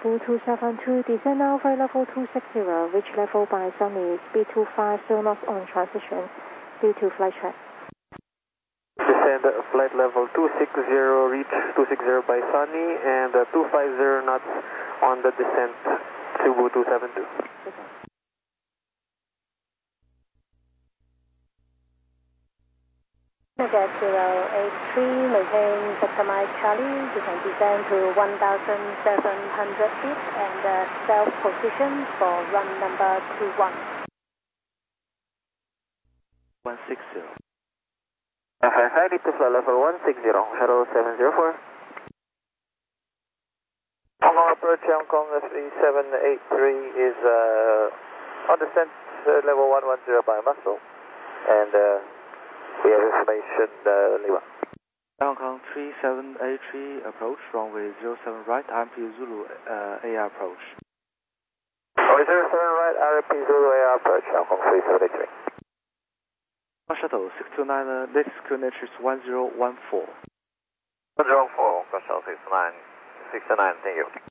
4272, descend now flight level 260, reach level by Sunny, speed 25, 0 knots on transition, due to flight track. Descend flight level 260, reach 260 by Sunny, and 250 knots on the descent, Cebu 272. Jet 083, maintain Victor Mike Charlie, you can descend to 1,700 feet and self-position for run number 21. 160. Hi, need to fly level 160, Shuttle 704. Hong Kong approach, Hong Kong 3783 is on descent level 110 by muscle, and we have information, Lima. Hong Kong 3783 approach, runway 07 right, RMP Zulu AR approach. Runway 07 right, RMP Zulu AR approach, Hong Kong 3783. Shuttle 629, latest QNH is 1014. 1014, Hong Kong Shuttle 629, thank you.